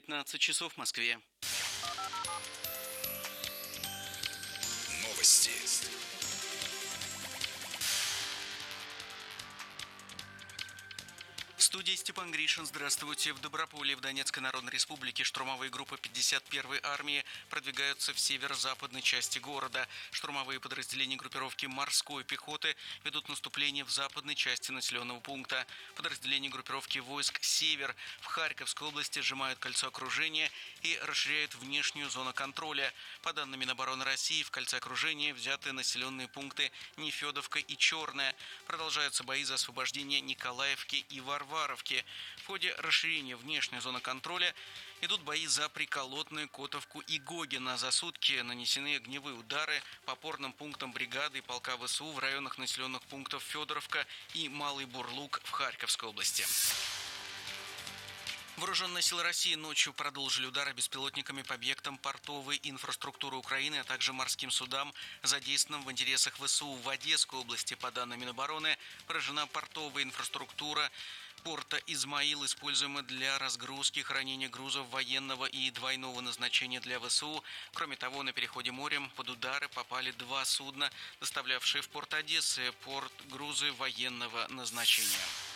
15 часов в Москве. Новости. В студии Степан Гришин. Здравствуйте. В Доброполе в Донецкой Народной Республике штурмовые группы 51-й армии продвигаются в северо-западной части города. Штурмовые подразделения группировки морской пехоты ведут наступление в западной части населенного пункта. Подразделения группировки войск «Север» в Харьковской области сжимают кольцо окружения и расширяют внешнюю зону контроля. По данным Минобороны России, в кольце окружения взяты населенные пункты Нефедовка и Черная. Продолжаются бои за освобождение Николаевки и Варваровки. В ходе расширения внешней зоны контроля идут бои за Приколотную, Котовку и Гогино. За сутки нанесены огневые удары по опорным пунктам бригады и полка ВСУ в районах населенных пунктов Федоровка и Малый Бурлук в Харьковской области. Вооруженные силы России ночью продолжили удары беспилотниками по объектам портовой инфраструктуры Украины, а также морским судам, задействованным в интересах ВСУ в Одесской области. По данным Минобороны, поражена портовая инфраструктура порта Измаил, используемый для разгрузки и хранения грузов военного и двойного назначения для ВСУ. Кроме того, на переходе морем под удары попали два судна, доставлявшие в порт Одессы грузы военного назначения.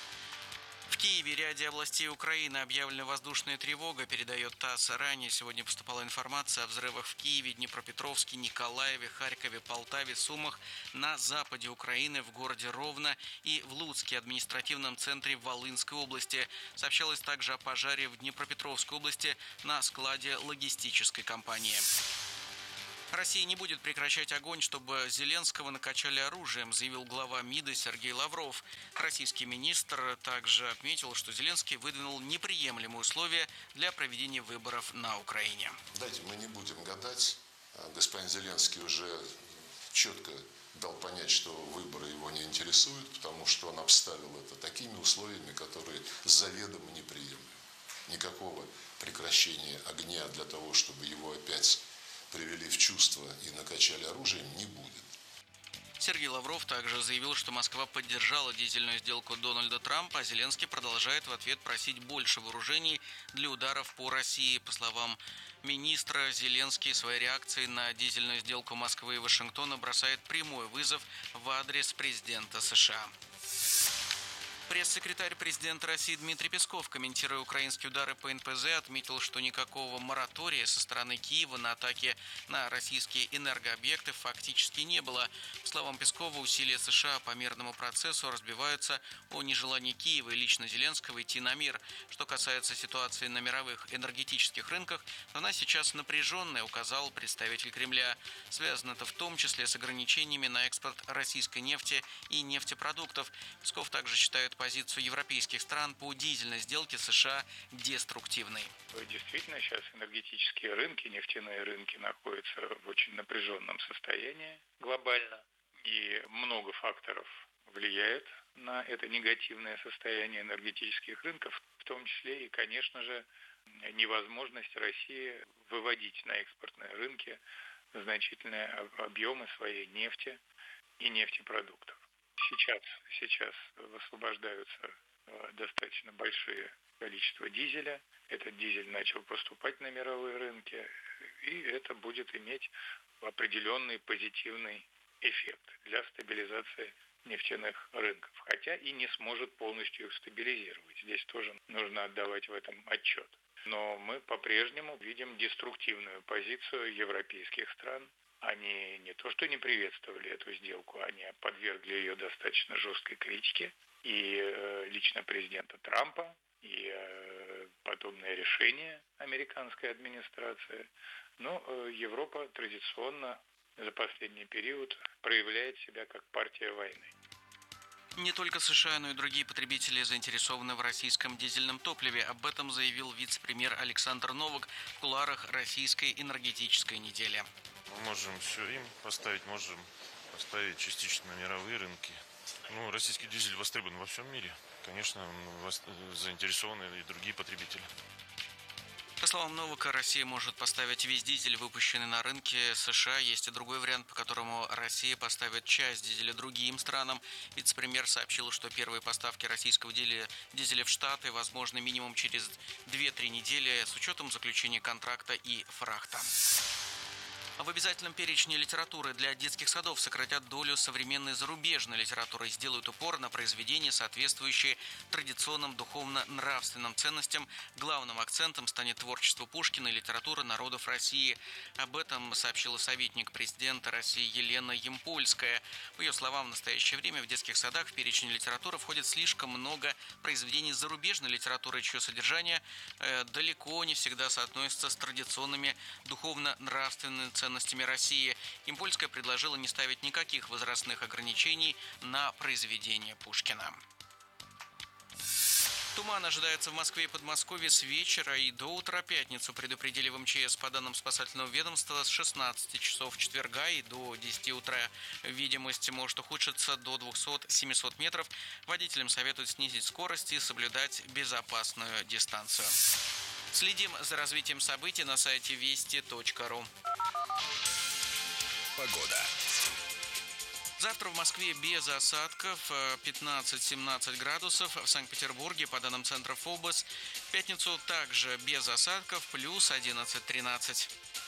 В Киеве и ряде областей Украины объявлена воздушная тревога, передает ТАСС. Ранее сегодня поступала информация о взрывах в Киеве, Днепропетровске, Николаеве, Харькове, Полтаве, Сумах, на западе Украины, в городе Ровно и в Луцке, административном центре Волынской области. Сообщалось также о пожаре в Днепропетровской области на складе логистической компании. Россия не будет прекращать огонь, чтобы Зеленского накачали оружием, заявил глава МИДа Сергей Лавров. Российский министр также отметил, что Зеленский выдвинул неприемлемые условия для проведения выборов на Украине. Знаете, мы не будем гадать. Господин Зеленский уже четко дал понять, что выборы его не интересуют, потому что он обставил это такими условиями, которые заведомо неприемлемы. Никакого прекращения огня для того, чтобы его опять привели в чувство и накачали оружием, не будет. Сергей Лавров также заявил, что Москва поддержала дизельную сделку Дональда Трампа, а Зеленский продолжает в ответ просить больше вооружений для ударов по России. По словам министра, Зеленский своей реакцией на дизельную сделку Москвы и Вашингтона бросает прямой вызов в адрес президента США. Пресс-секретарь президента России Дмитрий Песков, комментируя украинские удары по НПЗ, отметил, что никакого моратория со стороны Киева на атаки на российские энергообъекты фактически не было. По словам Пескова, усилия США по мирному процессу разбиваются о нежелании Киева и лично Зеленского идти на мир. Что касается ситуации на мировых энергетических рынках, то она сейчас напряженная, указал представитель Кремля. Связано это в том числе с ограничениями на экспорт российской нефти и нефтепродуктов. Песков также считает позицию европейских стран по дизельной сделке США деструктивной. Действительно, сейчас энергетические рынки, нефтяные рынки находятся в очень напряженном состоянии глобально. И много факторов влияет на это негативное состояние энергетических рынков, в том числе и, конечно же, невозможность России выводить на экспортные рынки значительные объемы своей нефти и нефтепродуктов. Сейчас высвобождаются достаточно большие количества дизеля. Этот дизель начал поступать на мировые рынки, и это будет иметь определенный позитивный эффект для стабилизации нефтяных рынков, хотя и не сможет полностью их стабилизировать. Здесь тоже нужно отдавать в этом отчет. Но мы по-прежнему видим деструктивную позицию европейских стран. Они не то что не приветствовали эту сделку, они подвергли ее достаточно жесткой критике. И лично президента Трампа, и подобные решения американской администрации. Но Европа традиционно за последний период проявляет себя как партия войны. Не только США, но и другие потребители заинтересованы в российском дизельном топливе. Об этом заявил вице-премьер Александр Новак в кулуарах российской энергетической недели. Мы можем все им поставить, можем поставить частично на мировые рынки. Российский дизель востребован во всем мире. Конечно, заинтересованы и другие потребители. По По словам Новака, Россия может поставить весь дизель, выпущенный на рынке США. Есть и другой вариант, по которому Россия поставит часть дизеля другим странам. Вице-премьер сообщил, что первые поставки российского дизеля в Штаты возможны минимум через 2-3 недели с учетом заключения контракта и фрахта. В обязательном перечне литературы для детских садов сократят долю современной зарубежной литературы и сделают упор на произведения, соответствующие традиционным духовно-нравственным ценностям. Главным акцентом станет творчество Пушкина и литература народов России. Об этом сообщила советник президента России Елена Ямпольская. По ее словам, в настоящее время в детских садах в перечень литературы входит слишком много произведений зарубежной литературы, чье содержание далеко не всегда соотносится с традиционными духовно-нравственными ценностями России. Ямпольская предложила не ставить никаких возрастных ограничений на произведения Пушкина. Туман ожидается в Москве и Подмосковье с вечера и до утра. Пятницу предупредили в МЧС. По данным спасательного ведомства, с 16 часов четверга и до 10 утра видимость может ухудшиться до 200-700 метров. Водителям советуют снизить скорость и соблюдать безопасную дистанцию. Следим за развитием событий на сайте вести.ру. Погода. Завтра в Москве без осадков 15-17 градусов. В Санкт-Петербурге, по данным центра ФОБОС, в пятницу также без осадков плюс 11-13.